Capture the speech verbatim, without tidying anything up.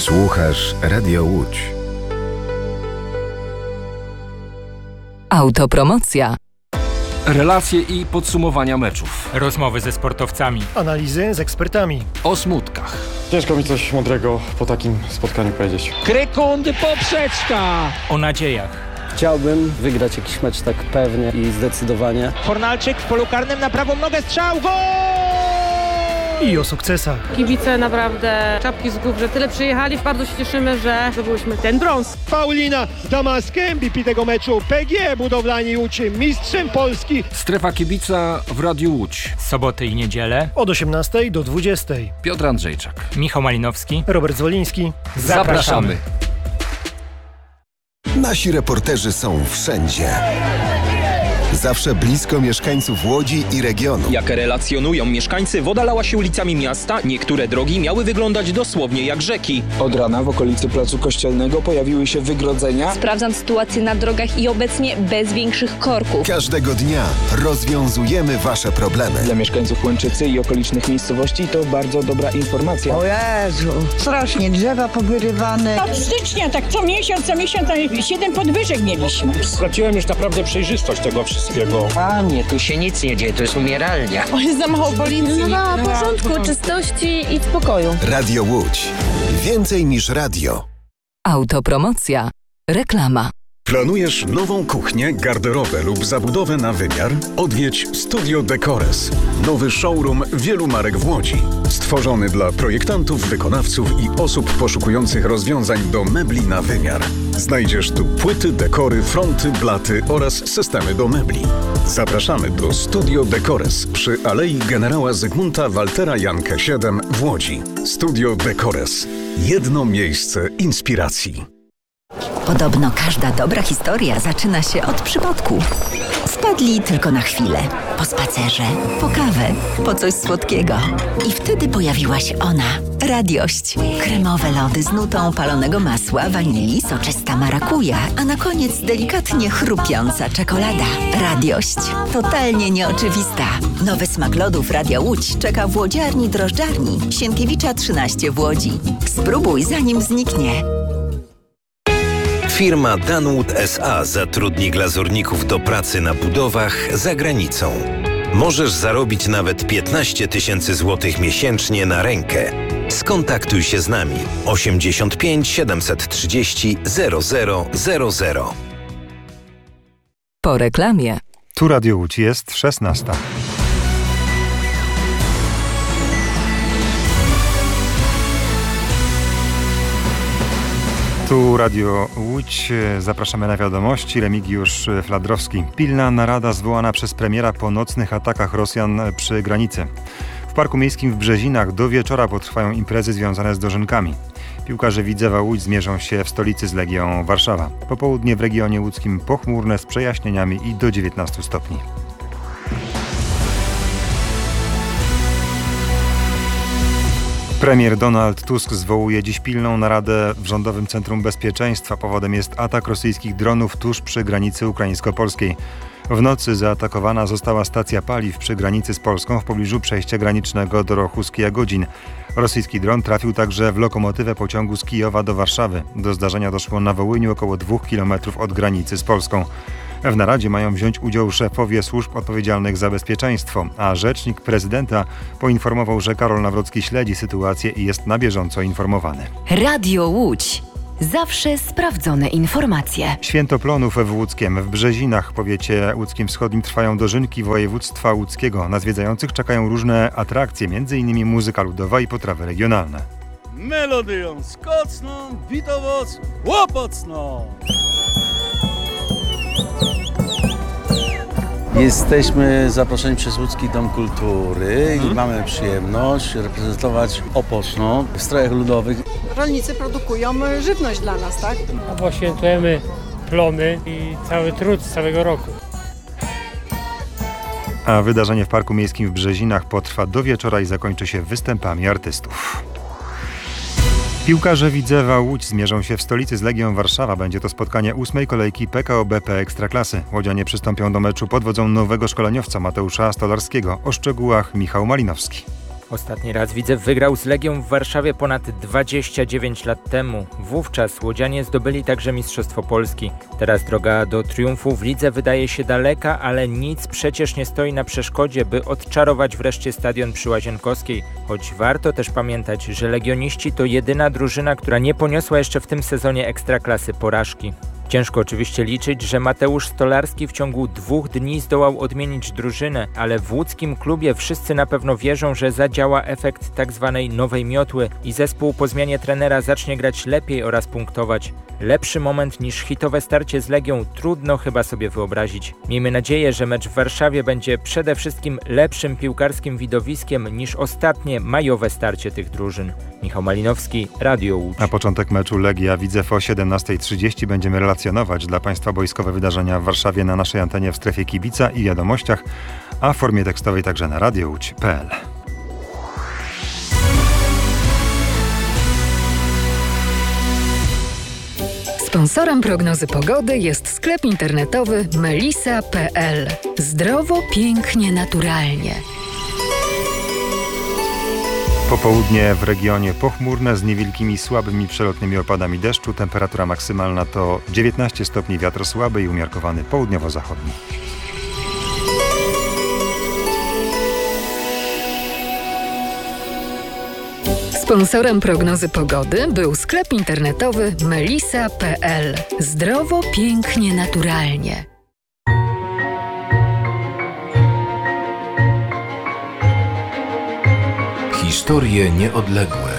Słuchasz Radio Łódź. Autopromocja. Relacje i podsumowania meczów. Rozmowy ze sportowcami. Analizy z ekspertami. O smutkach. Ciężko mi coś mądrego po takim spotkaniu powiedzieć. Krykundy poprzeczka. O nadziejach. Chciałbym wygrać jakiś mecz tak pewnie i zdecydowanie. Fornalczyk w polu karnym na prawą nogę, strzał, gol! I o sukcesach. Kibice naprawdę czapki z głów, że tyle przyjechali. Bardzo się cieszymy, że zdobyliśmy ten brąz. Paulina Damaskę, M V P tego meczu. P G Budowlani Łódź, mistrzem Polski. Strefa kibica w Radiu Łódź. Soboty i niedzielę. Od osiemnastej do dwudziestej. Piotr Andrzejczak. Michał Malinowski. Robert Zwoliński. Zapraszamy. Nasi reporterzy są wszędzie. Zawsze blisko mieszkańców Łodzi i regionu. Jak relacjonują mieszkańcy, woda lała się ulicami miasta, niektóre drogi miały wyglądać dosłownie jak rzeki. Od rana w okolicy Placu Kościelnego pojawiły się wygrodzenia. Sprawdzam sytuację na drogach i obecnie bez większych korków. Każdego dnia rozwiązujemy wasze problemy. Dla mieszkańców Łęczycy i okolicznych miejscowości to bardzo dobra informacja. O Jezu, strasznie drzewa powyrywane. Od stycznia tak co miesiąc, co miesiąc siedem podwyżek mieliśmy. Straciłem już naprawdę przejrzystość tego wszystkiego. Panie, tu się nic nie dzieje, to jest umieralnia. O, jest za mało policji. No, no, porządku, czystości i spokoju. Radio Łódź. Więcej niż radio. Autopromocja. Reklama. Planujesz nową kuchnię, garderobę lub zabudowę na wymiar? Odwiedź Studio Decores. Nowy showroom wielu marek w Łodzi. Stworzony dla projektantów, wykonawców i osób poszukujących rozwiązań do mebli na wymiar. Znajdziesz tu płyty, dekory, fronty, blaty oraz systemy do mebli. Zapraszamy do Studio Decores przy Alei Generała Zygmunta Waltera Jankę siedem w Łodzi. Studio Decores. Jedno miejsce inspiracji. Podobno każda dobra historia zaczyna się od przypadku. Wpadli tylko na chwilę. Po spacerze, po kawę, po coś słodkiego. I wtedy pojawiła się ona. Radiość. Kremowe lody z nutą palonego masła, wanilii, soczysta marakuja, a na koniec delikatnie chrupiąca czekolada. Radiość. Totalnie nieoczywista. Nowy smak lodów Radia Łódź czeka w łodziarni drożdżarni Sienkiewicza trzynaście w Łodzi. Spróbuj zanim zniknie. Firma Danwood S A zatrudni glazurników do pracy na budowach za granicą. Możesz zarobić nawet piętnaście tysięcy złotych miesięcznie na rękę. Skontaktuj się z nami osiemdziesiąt pięć siedemset trzydzieści zero zero zero zero. Po reklamie. Tu Radio Łódź, jest szesnasta. Tu Radio Łódź, zapraszamy na wiadomości. Remigiusz Fladrowski. Pilna narada zwołana przez premiera po nocnych atakach Rosjan przy granicy. W Parku Miejskim w Brzezinach do wieczora potrwają imprezy związane z dożynkami. Piłkarze Widzewa Łódź zmierzą się w stolicy z Legią Warszawa. Popołudnie w regionie łódzkim pochmurne z przejaśnieniami i do dziewiętnastu stopni. Premier Donald Tusk zwołuje dziś pilną naradę w Rządowym Centrum Bezpieczeństwa. Powodem jest atak rosyjskich dronów tuż przy granicy ukraińsko-polskiej. W nocy zaatakowana została stacja paliw przy granicy z Polską w pobliżu przejścia granicznego Dorochuskie-Jagodzin. Rosyjski dron trafił także w lokomotywę pociągu z Kijowa do Warszawy. Do zdarzenia doszło na Wołyniu, około dwóch kilometrów od granicy z Polską. W naradzie mają wziąć udział szefowie służb odpowiedzialnych za bezpieczeństwo, a rzecznik prezydenta poinformował, że Karol Nawrocki śledzi sytuację i jest na bieżąco informowany. Radio Łódź. Zawsze sprawdzone informacje. Święto Plonów w Łódzkiem. W Brzezinach, powiecie łódzkim wschodnim, trwają dożynki województwa łódzkiego. Na zwiedzających czekają różne atrakcje, m.in. muzyka ludowa i potrawy regionalne. Melodyją skocną, bitowoc, łopocną. Jesteśmy zaproszeni przez Łódzki Dom Kultury hmm. i mamy przyjemność reprezentować Opoczno w strojach ludowych. Rolnicy produkują żywność dla nas, tak? No, świętujemy plony i cały trud z całego roku. A wydarzenie w Parku Miejskim w Brzezinach potrwa do wieczora i zakończy się występami artystów. Piłkarze Widzewa Łódź zmierzą się w stolicy z Legią Warszawa. Będzie to spotkanie ósmej kolejki P K O B P Ekstraklasy. Łodzianie przystąpią do meczu pod wodzą nowego szkoleniowca Mateusza Stolarskiego. O szczegółach Michał Malinowski. Ostatni raz Widzew wygrał z Legią w Warszawie ponad dwadzieścia dziewięć lat temu. Wówczas łodzianie zdobyli także Mistrzostwo Polski. Teraz droga do triumfu w lidze wydaje się daleka, ale nic przecież nie stoi na przeszkodzie, by odczarować wreszcie stadion przy Łazienkowskiej. Choć warto też pamiętać, że legioniści to jedyna drużyna, która nie poniosła jeszcze w tym sezonie ekstraklasy porażki. Ciężko oczywiście liczyć, że Mateusz Stolarski w ciągu dwóch dni zdołał odmienić drużynę, ale w łódzkim klubie wszyscy na pewno wierzą, że zadziała efekt tak zwanej nowej miotły i zespół po zmianie trenera zacznie grać lepiej oraz punktować. Lepszy moment niż hitowe starcie z Legią trudno chyba sobie wyobrazić. Miejmy nadzieję, że mecz w Warszawie będzie przede wszystkim lepszym piłkarskim widowiskiem niż ostatnie majowe starcie tych drużyn. Michał Malinowski, Radio Łódź. Na początek meczu Legia Widzew o siedemnasta trzydzieści będziemy relacjonować dla Państwa boiskowe wydarzenia w Warszawie na naszej antenie w strefie kibica i wiadomościach, a w formie tekstowej także na radio łódź kropka p l. Sponsorem prognozy pogody jest sklep internetowy melisa kropka p l. Zdrowo, pięknie, naturalnie. Popołudnie w regionie pochmurne z niewielkimi, słabymi przelotnymi opadami deszczu. Temperatura maksymalna to dziewiętnaście stopni, wiatr słaby i umiarkowany południowo-zachodni. Sponsorem prognozy pogody był sklep internetowy melisa kropka p l. Zdrowo, pięknie, naturalnie. Historie nieodległe.